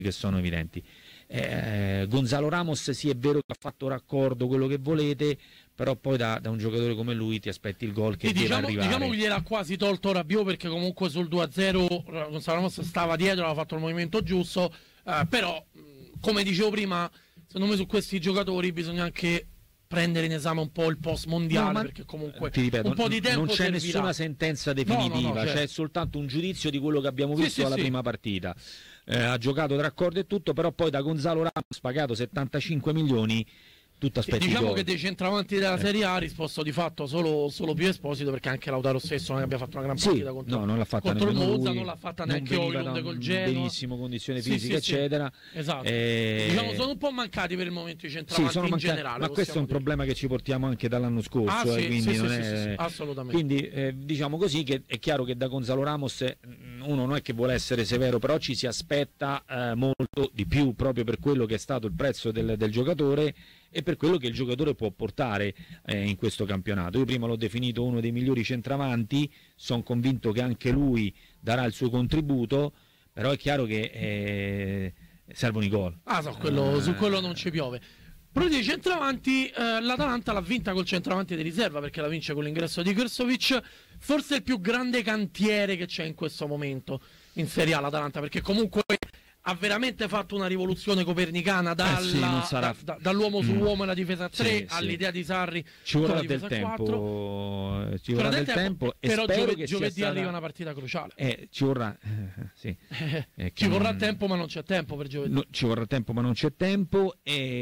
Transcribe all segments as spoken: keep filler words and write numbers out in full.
che sono evidenti. Eh, Gonzalo Ramos, sì, è vero che ha fatto raccordo, quello che volete, però poi da, da un giocatore come lui ti aspetti il gol che sì, deve diciamo, arrivare. Diciamo che gliel'ha quasi tolto Rabiot, perché comunque sul due a zero Gonzalo Ramos stava dietro, aveva fatto il movimento giusto, eh, però come dicevo prima, secondo me su questi giocatori bisogna anche prendere in esame un po' il post mondiale, no, perché comunque ti ripeto, un po' di tempo non c'è servirà. Nessuna sentenza definitiva, no, no, no, certo. C'è soltanto un giudizio di quello che abbiamo visto sì, alla sì, prima sì. partita. Eh, ha giocato tra accordo e tutto, però poi da Gonzalo Ramos pagato settantacinque milioni. Aspetti diciamo che dei centravanti della Serie A ha risposto di fatto solo, solo più Esposito, perché anche Lautaro stesso non abbia fatto una gran partita sì, contro, no, non l'ha fatta contro il Monza, lui, non l'ha fatta neanche Højlund col Genoa, benissimo, condizione sì, fisica sì, eccetera sì. Esatto. E... diciamo sono un po' mancati per il momento i centravanti, sì, in mancati, generale, ma questo è un dire. problema che ci portiamo anche dall'anno scorso, ah, eh, sì, quindi sì, non sì, è... sì, sì, assolutamente. Quindi eh, diciamo così che è chiaro che da Gonzalo Ramos uno non è che vuole essere severo, però ci si aspetta eh, molto di più, proprio per quello che è stato il prezzo del, del giocatore e per quello che il giocatore può portare eh, in questo campionato. Io prima l'ho definito uno dei migliori centravanti, sono convinto che anche lui darà il suo contributo, però è chiaro che eh, servono i gol. Ah, no, quello, eh... su quello non ci piove. Però dei centravanti, eh, l'Atalanta l'ha vinta col centravanti di riserva, perché la vince con l'ingresso di Krstovic, forse il più grande cantiere che c'è in questo momento in Serie A l'Atalanta, perché comunque ha veramente fatto una rivoluzione copernicana dalla, eh sì, da, da, dall'uomo sull'uomo e la difesa a tre sì, all'idea sì. di Sarri. Ci vorrà del tempo, ci vorrà del tempo, tempo e però spero giove, che giovedì sia stata... arriva una partita cruciale. Eh, ci vorrà, eh, sì. eh, ci vorrà non... tempo, ma non c'è tempo per giovedì. No, ci vorrà tempo, ma non c'è tempo,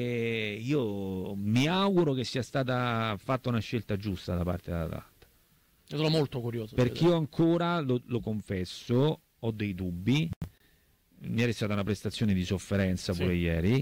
e io mi auguro che sia stata fatta una scelta giusta da parte dell'Atalanta. Io sono molto curioso. Perché io ancora, lo, lo confesso, ho dei dubbi. Ieri è stata una prestazione di sofferenza pure sì. ieri,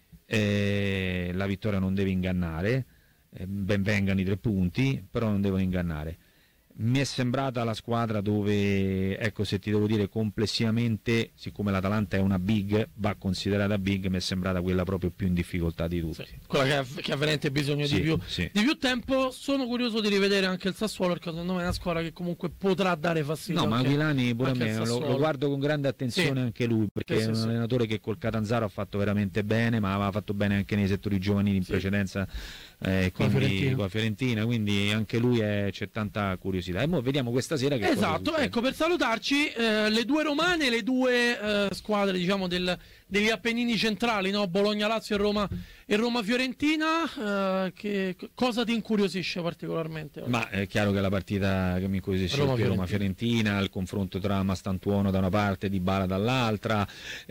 eh, la vittoria non deve ingannare, eh, ben vengano i tre punti, però non devono ingannare. Mi è sembrata la squadra dove, ecco, se ti devo dire complessivamente, siccome l'Atalanta è una big, va considerata big, mi è sembrata quella proprio più in difficoltà di tutti. Sì, quella che ha, che ha veramente bisogno sì, di, più, sì. di più tempo. Sono curioso di rivedere anche il Sassuolo, perché secondo me è una squadra che comunque potrà dare fastidio. No, ma Aquilani pure a me lo, lo guardo con grande attenzione sì. anche lui, perché sì, è un sì, allenatore sì. che col Catanzaro ha fatto veramente bene, ma aveva fatto bene anche nei settori giovanili in sì. precedenza. Eh, con, quindi, la Fiorentina. con la Fiorentina, quindi anche lui è, c'è tanta curiosità. E mo vediamo questa sera che esatto, ecco, per salutarci eh, le due romane, le due eh, squadre, diciamo, del, degli Appennini centrali, no? Bologna-Lazio e Roma e Roma-Fiorentina. Eh, che cosa ti incuriosisce particolarmente? Ma è chiaro che la partita che mi incuriosisce Roma è Roma-Fiorentina, il confronto tra Mastantuono da una parte e Dybala dall'altra,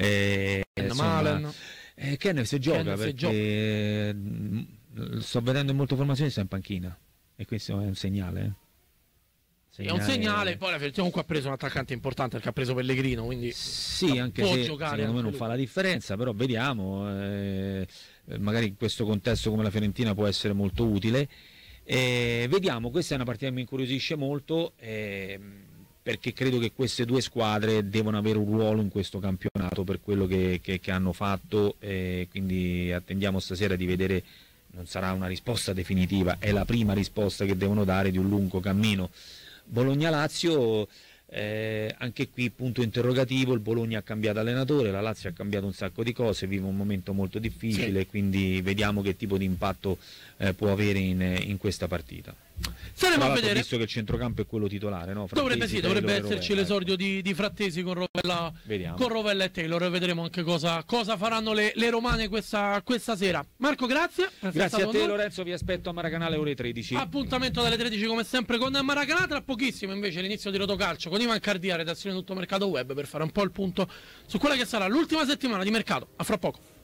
eh, insomma, eh, Kenner se gioca Kenner perché se gioca. Sto vedendo in molte formazioni sta in panchina e questo è un segnale, eh? segnale è un segnale. Poi la Fiorentina comunque ha preso un attaccante importante, perché ha preso Pellegrino, quindi sì, anche può se giocare, secondo me non lui. fa la differenza, però vediamo, eh, magari in questo contesto come la Fiorentina può essere molto utile, eh, vediamo. Questa è una partita che mi incuriosisce molto, eh, perché credo che queste due squadre devono avere un ruolo in questo campionato per quello che, che, che hanno fatto, eh, quindi attendiamo stasera di vedere. Non sarà una risposta definitiva, è la prima risposta che devono dare di un lungo cammino. Bologna-Lazio, eh, anche qui punto interrogativo, il Bologna ha cambiato allenatore, la Lazio ha cambiato un sacco di cose, vive un momento molto difficile, sì. quindi vediamo che tipo di impatto eh, può avere in, in questa partita. Saremo a vedere. Visto che il centrocampo è quello titolare, no? Frattesi, dovrebbe sì, dovrebbe Taylor, esserci Rovella, l'esordio ecco. di, di Frattesi con Rovella, con Rovella e Taylor, e vedremo anche cosa, cosa faranno le, le romane questa, questa sera. Marco, grazie. Grazie a te, Lorenzo, vi aspetto a Maracanale ore tredici. Appuntamento dalle tredici come sempre con Maracanale, tra pochissimo invece l'inizio di Rotocalcio con Ivan Cardia, redazione Tutto Mercato Web, per fare un po' il punto su quella che sarà l'ultima settimana di mercato. A fra poco.